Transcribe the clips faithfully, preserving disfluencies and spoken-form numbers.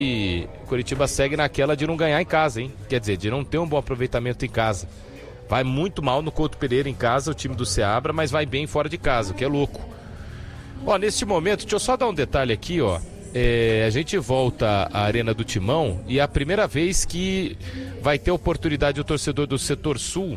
E o Coritiba segue naquela de não ganhar em casa, hein? Quer dizer, de não ter um bom aproveitamento em casa. Vai muito mal no Couto Pereira em casa, o time do Seabra, mas vai bem fora de casa, o que é louco. Ó, neste momento, deixa eu só dar um detalhe aqui, ó. É, a gente volta à Arena do Timão e é a primeira vez que vai ter oportunidade o torcedor do Setor Sul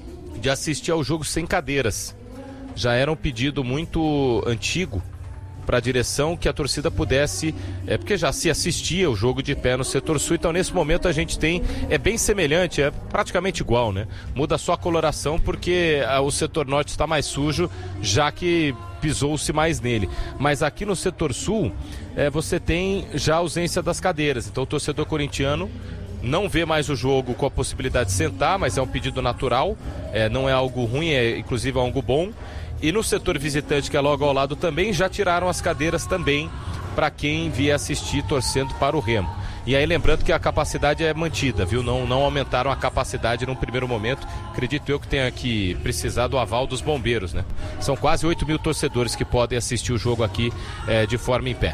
de assistir ao jogo sem cadeiras. Já era um pedido muito antigo para a direção que a torcida pudesse, é porque já se assistia o jogo de pé no Setor Sul, então nesse momento a gente tem, é bem semelhante, é praticamente igual, né? Muda só a coloração porque a, o Setor Norte está mais sujo, já que pisou-se mais nele. Mas aqui no Setor Sul, é, você tem já a ausência das cadeiras, então o torcedor corintiano não vê mais o jogo com a possibilidade de sentar, mas é um pedido natural, é, não é algo ruim, é inclusive algo bom. E no setor visitante, que é logo ao lado também, já tiraram as cadeiras também para quem vier assistir torcendo para o Remo. E aí lembrando que a capacidade é mantida, viu? Não, não aumentaram a capacidade num primeiro momento. Acredito eu que tenha que precisar do aval dos bombeiros, né? São quase oito mil torcedores que podem assistir o jogo aqui é, de forma em pé.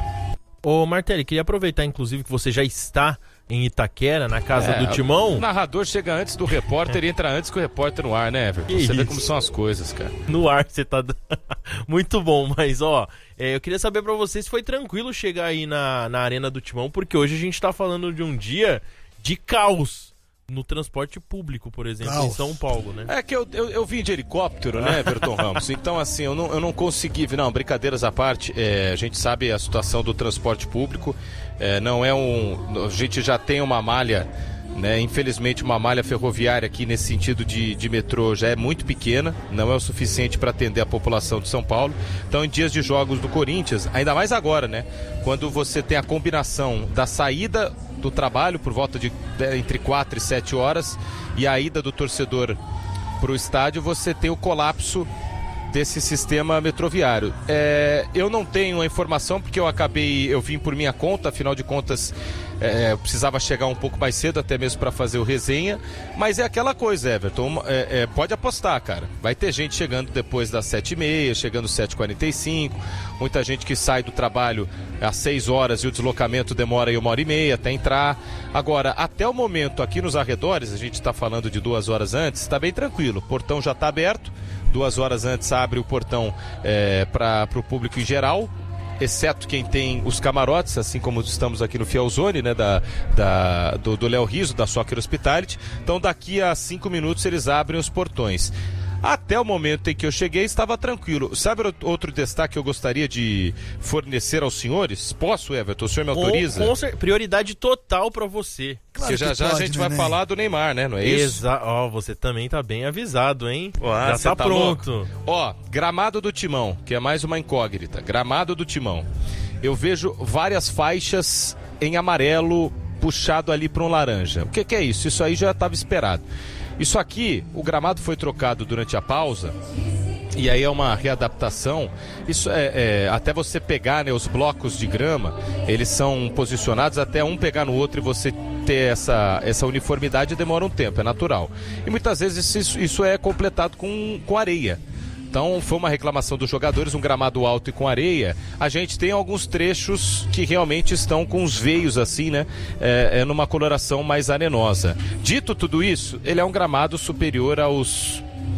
Ô Martelli, queria aproveitar inclusive que você já está em Itaquera, na casa é, do Timão. O narrador chega antes do repórter e entra antes que o repórter no ar, né, Everton? Que você isso? Vê como são as coisas, cara. No ar você tá... Muito bom, mas ó, é, eu queria saber pra você se foi tranquilo chegar aí na, na Arena do Timão, porque hoje a gente tá falando de um dia de caos no transporte público, por exemplo, caos. Em São Paulo, né? É que eu, eu, eu vim de helicóptero, né, Everton Ramos? Então, assim, eu não, eu não consegui... Não, brincadeiras à parte, é, a gente sabe a situação do transporte público, é, não é um... A gente já tem uma malha, né, infelizmente uma malha ferroviária aqui nesse sentido de, de metrô já é muito pequena, não é o suficiente para atender a população de São Paulo. Então, em dias de jogos do Corinthians, ainda mais agora, né, quando você tem a combinação da saída do trabalho por volta de entre quatro e sete horas e a ida do torcedor para o estádio, você tem o colapso desse sistema metroviário. É, eu não tenho a informação porque eu acabei, eu vim por minha conta, afinal de contas é, eu precisava chegar um pouco mais cedo até mesmo para fazer o resenha, mas é aquela coisa, Everton, é, é, pode apostar, cara, vai ter gente chegando depois das sete e meia, chegando às sete e quarenta e cinco, muita gente que sai do trabalho às seis horas e o deslocamento demora aí uma hora e meia até entrar. Agora, até o momento aqui nos arredores, a gente está falando de duas horas antes, está bem tranquilo, o portão já está aberto, duas horas antes abre o portão é, para o público em geral, exceto quem tem os camarotes, assim como estamos aqui no Fielzone, né, da, da, do, do Léo Riso, da Soccer Hospitality. Então daqui a cinco minutos eles abrem os portões. Até o momento em que eu cheguei estava tranquilo. Sabe outro destaque que eu gostaria de fornecer aos senhores? Posso, Everton? O senhor me autoriza? Com, com prioridade total para você. Claro Porque já já pode, a gente vai nem. falar do Neymar, né? Não é isso? Exato. Ó, você também tá bem avisado, hein? Ué, já tá, tá pronto. Louco. Ó, Gramado do Timão, que é mais uma incógnita. Gramado do Timão. Eu vejo várias faixas em amarelo puxado ali para um laranja. O que, que é isso? Isso aí já estava esperado. Isso aqui, o gramado foi trocado durante a pausa e aí é uma readaptação. Isso é, é até você pegar, né, os blocos de grama, eles são posicionados até um pegar no outro e você ter essa, essa uniformidade demora um tempo, é natural. E muitas vezes isso, isso é completado com, com areia. Então foi uma reclamação dos jogadores, um gramado alto e com areia. A gente tem alguns trechos que realmente estão com os veios assim, né? É, é numa coloração mais arenosa. Dito tudo isso, ele é um gramado superior aos...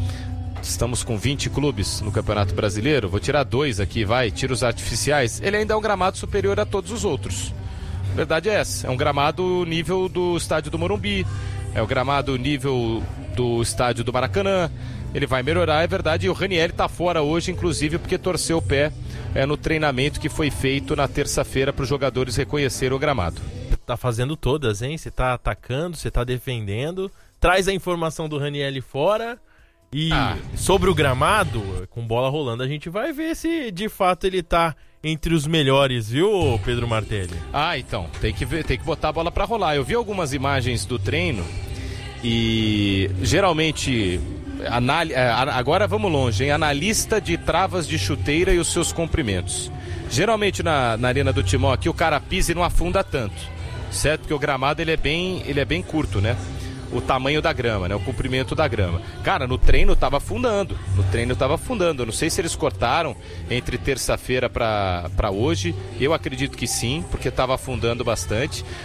Estamos com vinte clubes no Campeonato Brasileiro. Vou tirar dois aqui, vai, tira os artificiais. Ele ainda é um gramado superior a todos os outros. A verdade é essa. É um gramado nível do estádio do Morumbi. É o gramado nível do estádio do Maracanã. Ele vai melhorar, é verdade, e o Ranieri está fora hoje, inclusive, porque torceu o pé é, no treinamento que foi feito na terça-feira para os jogadores reconhecerem o gramado. Você tá fazendo todas, hein? Você tá atacando, você tá defendendo, traz a informação do Ranieri fora e ah. sobre o gramado, com bola rolando, a gente vai ver se de fato ele tá entre os melhores, viu, Pedro Martelli? Ah, então, tem que ver, tem que botar a bola para rolar. Eu vi algumas imagens do treino e geralmente... Anal... Agora vamos longe, hein? Analista de travas de chuteira e os seus comprimentos. Geralmente na, na Arena do Timão aqui o cara pisa e não afunda tanto, certo? Porque o gramado ele é bem, ele é bem curto, né? o tamanho da grama, né? O comprimento da grama. Cara, no treino tava afundando. No treino tava afundando. Eu não sei se eles cortaram entre terça-feira para para hoje. Eu acredito que sim, porque tava afundando bastante.